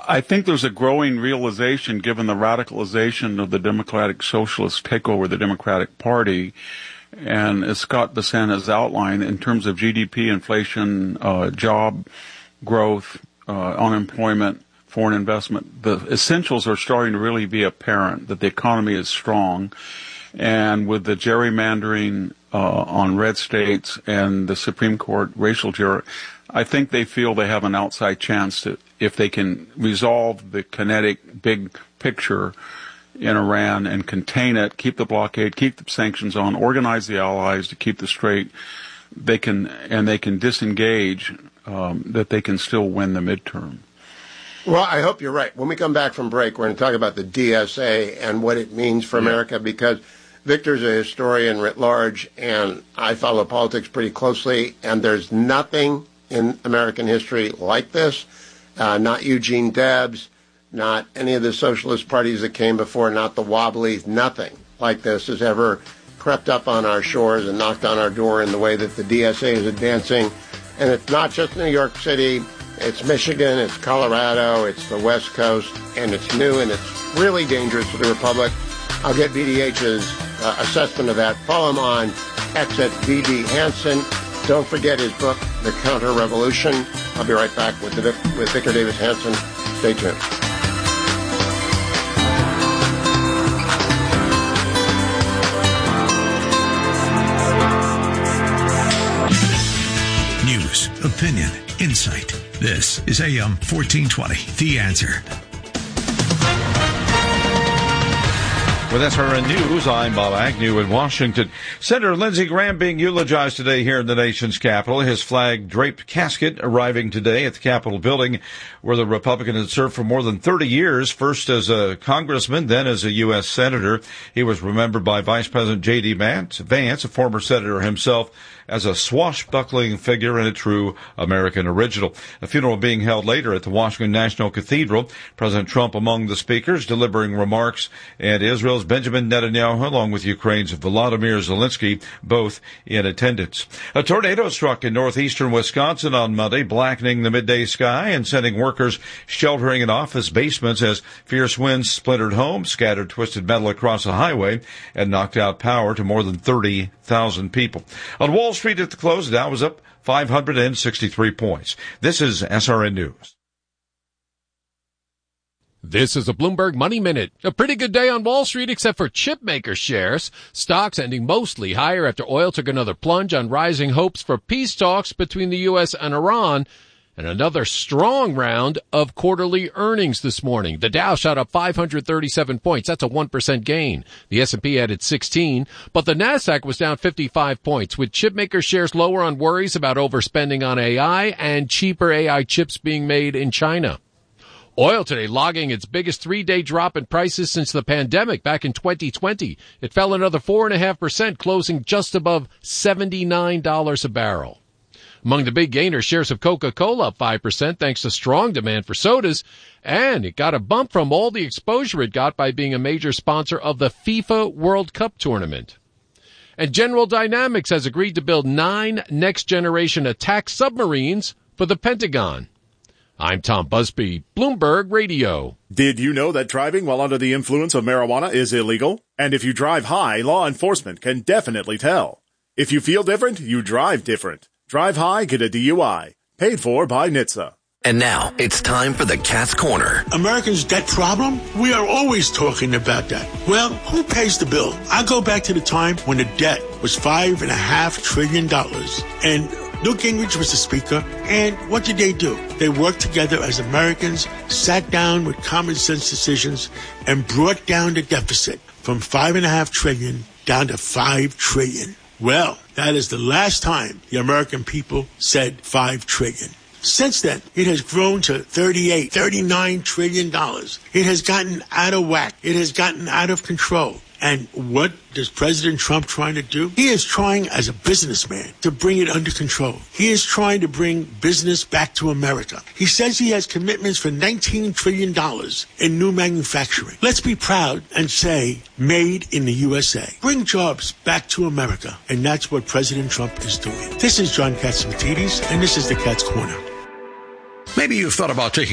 I think there's a growing realization, given the radicalization of the Democratic Socialists take over the Democratic Party, and as Scott Bessent has outlined, in terms of GDP, inflation, job growth, unemployment, foreign investment, the essentials are starting to really be apparent, that the economy is strong. And with the gerrymandering on red states and the Supreme Court racial I think they feel they have an outside chance to, if they can resolve the kinetic big picture in Iran and contain it, keep the blockade, keep the sanctions on, organize the allies to keep the straight, they can disengage, that they can still win the midterm. Well, I hope you're right. When we come back from break, we're going to talk about the DSA and what it means for America, because Victor's a historian writ large, and I follow politics pretty closely, and there's nothing in American history like this. Not Eugene Debs, not any of the socialist parties that came before, not the Wobblies, nothing like this has ever crept up on our shores and knocked on our door in the way that the DSA is advancing. And it's not just New York City, it's Michigan, it's Colorado, it's the West Coast, and it's new, and it's really dangerous for the Republic. I'll get VDH's assessment of that. Follow him on X at VD Hansen. Don't forget his book, The Counter-Revolution. I'll be right back with Victor Davis Hanson. Stay tuned. News, opinion, insight. This is AM 1420, The Answer. With SRN News, I'm Bob Agnew in Washington. Senator Lindsey Graham being eulogized today here in the nation's capital. His flag-draped casket arriving today at the Capitol building, where the Republican had served for more than 30 years, first as a congressman, then as a U.S. senator. He was remembered by Vice President J.D. Vance, a former senator himself, as a swashbuckling figure and a true American original. A funeral being held later at the Washington National Cathedral. President Trump among the speakers, delivering remarks, and Israel's Benjamin Netanyahu, along with Ukraine's Volodymyr Zelensky, both in attendance. A tornado struck in northeastern Wisconsin on Monday, blackening the midday sky and sending workers sheltering in office basements as fierce winds splintered homes, scattered twisted metal across the highway, and knocked out power to more than 30,000 people. On Wall Street at the close, the Dow was up 563 points. This is SRN News. This is a Bloomberg Money Minute. A pretty good day on Wall Street except for chipmaker shares. Stocks ending mostly higher after oil took another plunge on rising hopes for peace talks between the U.S. and Iran. And another strong round of quarterly earnings this morning. The Dow shot up 537 points. That's a 1% gain. The S&P added 16, but the Nasdaq was down 55 points, with chipmaker shares lower on worries about overspending on AI and cheaper AI chips being made in China. Oil today logging its biggest three-day drop in prices since the pandemic back in 2020. It fell another 4.5%, closing just above $79 a barrel. Among the big gainers, shares of Coca-Cola up 5% thanks to strong demand for sodas, and it got a bump from all the exposure it got by being a major sponsor of the FIFA World Cup tournament. And General Dynamics has agreed to build 9 next-generation attack submarines for the Pentagon. I'm Tom Busby, Bloomberg Radio. Did you know that driving while under the influence of marijuana is illegal? And if you drive high, law enforcement can definitely tell. If you feel different, you drive different. Drive high, get a DUI. Paid for by NHTSA. And now, it's time for the Cat's Corner. Americans' debt problem? We are always talking about that. Well, who pays the bill? I go back to the time when the debt was $5.5 trillion. And Newt Gingrich was the speaker. And what did they do? They worked together as Americans, sat down with common sense decisions, and brought down the deficit from $5.5 trillion down to $5 trillion. Well, that is the last time the American people said $5 trillion. Since then, it has grown to $39 trillion. It has gotten out of whack. It has gotten out of control. And what is President Trump trying to do? He is trying, as a businessman, to bring it under control. He is trying to bring business back to America. He says he has commitments for $19 trillion in new manufacturing. Let's be proud and say, made in the USA. Bring jobs back to America. And that's what President Trump is doing. This is John Catsimatidis, and this is the Cat's Corner. Maybe you've thought about taking